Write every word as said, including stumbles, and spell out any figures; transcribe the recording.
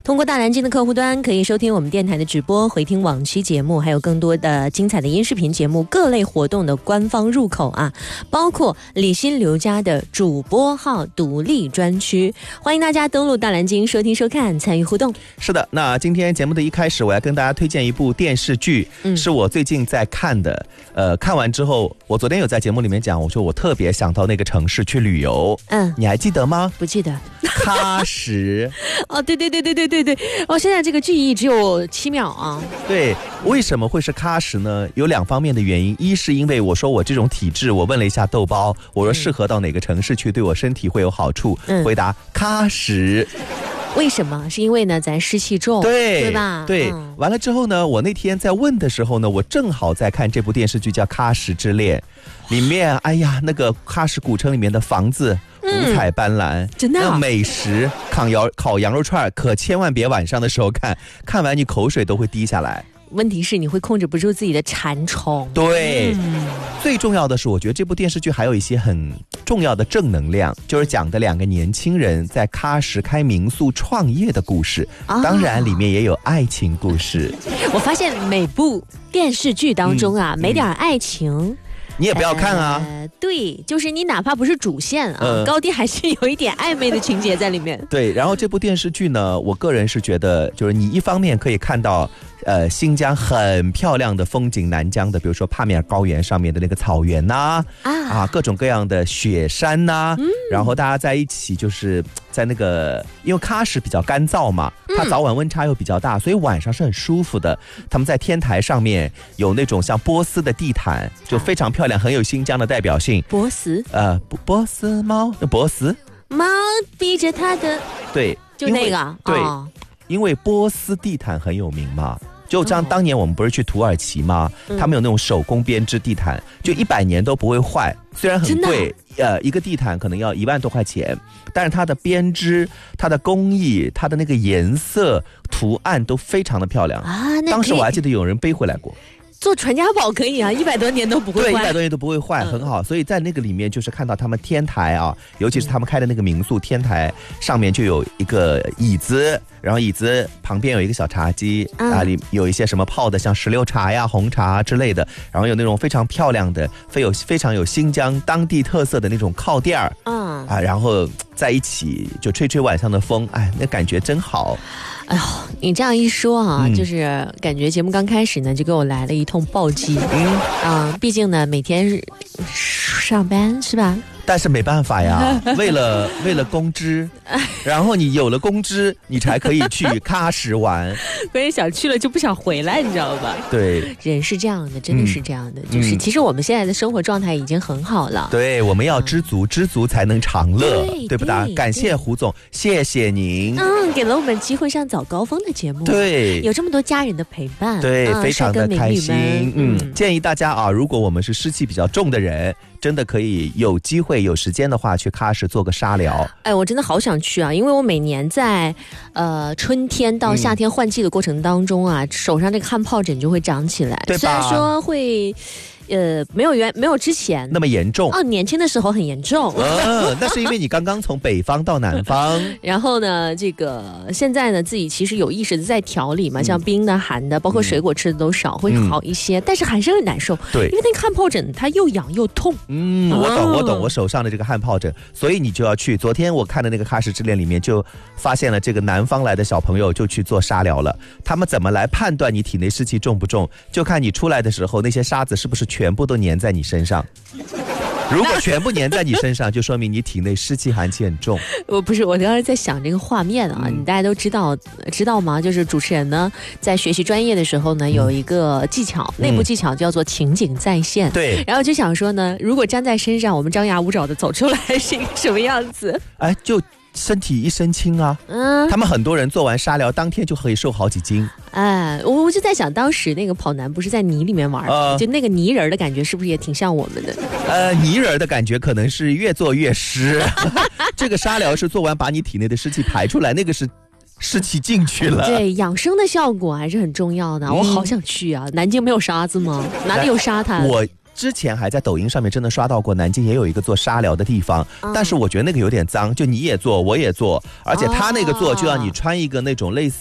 通过大南京的客户端可以收听我们电台的直播，回听往期节目，还有更多的精彩的音视频节目，各类活动的官方入口啊，包括李欣刘家的主播号独立专区，欢迎大家登录大南京收听收看，参与互动。 是的，那今天节目的一开始，我要跟大家推荐一部电视剧，嗯、是我最近在看的。呃，看完之后，我昨天有在节目里面讲，我说我特别想到那个城市去旅游。嗯，你还记得吗？ 不记得。 喀什。 哦，对对对对对对对，哦，现在这个记忆只有七秒啊。 对，为什么会是喀什呢？有两方面的原因，一是因为我说我这种体质，我问了一下豆包，我说适合到哪个城市去，对我身体会有好处，嗯、回答喀什。 为什么？是因为呢，咱湿气重， 对对吧？ 对、嗯，完了之后呢，我那天在问的时候呢，我正好在看这部电视剧叫《喀什之恋》，里面，哎呀，那个喀什古城里面的房子。五彩斑斓， 真的、啊。 那美食，烤羊烤羊肉串，可千万别晚上的时候看，看完你口水都会滴下来。 问题是你会控制不住自己的馋虫。 对、嗯，最重要的是，我觉得这部电视剧还有一些很重要的正能量，就是讲的两个年轻人在喀什开民宿创业的故事。啊、当然，里面也有爱情故事。 我发现每部电视剧当中啊，嗯、没点爱情。 你也不要看啊、 呃！对，就是你哪怕不是主线啊，呃、高低还是有一点暧昧的情节在里面。 对，然后这部电视剧呢，我个人是觉得，就是你一方面可以看到，呃，新疆很漂亮的风景，南疆的，比如说帕米尔高原上面的那个草原呐、啊，啊，各种各样的雪山呐、啊嗯，然后大家在一起就是在那个，因为喀什比较干燥嘛，它早晚温差又比较大，所以晚上是很舒服的。他们在天台上面有那种像波斯的地毯，就非常漂亮。很有新疆的代表性。 波斯， 呃，波斯猫，波斯猫逼着它的， 对， 就那个， 对、 哦， 因为波斯地毯很有名嘛。就像当年我们不是去土耳其吗？嗯、他们有那种手工编织地毯，就一百年都不会坏，虽然很贵，呃，一个地毯可能要一万多块钱，但是它的编织、它的工艺、它的那个颜色、图案都非常的漂亮啊。当时我还记得有人背回来过。 做传家宝可以啊，一百多年都不会坏。 对，一百多年都不会坏，很好。所以在那个里面，就是看到他们天台啊，尤其是他们开的那个民宿天台上面就有一个椅子，然后椅子旁边有一个小茶几、嗯、啊，里有一些什么泡的像石榴茶呀、红茶之类的，然后有那种非常漂亮的、非有非常有新疆当地特色的那种靠垫儿，嗯啊，然后在一起就吹吹晚上的风，哎，那感觉真好。 哎呦，你这样一说啊、嗯，就是感觉节目刚开始呢，就给我来了一通暴击。嗯啊，毕竟呢，每天上班是吧？ 但是没办法呀，为了为了工资，然后你有了工资，你才可以去喀什玩。 关键想去了就不想回来，你知道吧？ 对， 人是这样的，真的是这样的，嗯、就是其实我们现在的生活状态已经很好了。 对，我们要知足，嗯、知足才能常乐，对, 对不对？感谢胡总，谢谢您。 嗯，给了我们机会上早高峰的节目， 对， 有这么多家人的陪伴， 对， 嗯、 非常的开心。 嗯， 嗯建议大家啊，如果我们是湿气比较重的人，真的可以有机会有时间的话去喀什做个沙疗。 哎，我真的好想去啊，因为我每年在呃春天到夏天换季的过程当中啊、嗯、手上这个汗疱疹就会长起来， 对吧？ 虽然说会呃，没有原没有之前那么严重哦，年轻的时候很严重。 呃，那是因为你刚刚从北方到南方。 然后呢，这个现在呢，自己其实有意识的在调理嘛，嗯、像冰的、寒的，包括水果吃的都少，嗯、会好一些，但是还是很难受。 对， 因为那个汗疱疹它又痒又痛。 嗯，我懂，我懂，我手上的这个汗疱疹，所以你就要去。昨天我看的那个喀什之恋里面就发现了这个南方来的小朋友就去做沙疗了。他们怎么来判断你体内湿气重不重？就看你出来的时候那些沙子是不是全部都粘在你身上。如果全部粘在你身上，就说明你体内湿气寒气很重。 我不是，我刚才在想这个画面啊，嗯、你大家都知道知道吗？就是主持人呢在学习专业的时候呢，有一个技巧，嗯、内部技巧叫做情景再现。 对， 然后就想说呢，如果粘在身上，我们张牙舞爪的走出来是一个什么样子？ 哎，就身体一身轻啊。嗯，他们很多人做完沙疗当天就可以瘦好几斤。 哎，我我就在想，当时那个跑男不是在泥里面玩，呃、就那个泥人的感觉是不是也挺像我们的？ 呃，泥人的感觉可能是越做越湿。这个沙疗是做完把你体内的湿气排出来，那个是湿气进去了。 对，养生的效果还是很重要的。嗯、我好想去啊！南京没有沙子吗？哪里有沙滩？ 我之前还在抖音上面真的刷到过，南京也有一个做沙疗的地方，嗯、但是我觉得那个有点脏，就你也做我也做，而且他那个做就让你穿一个那种类似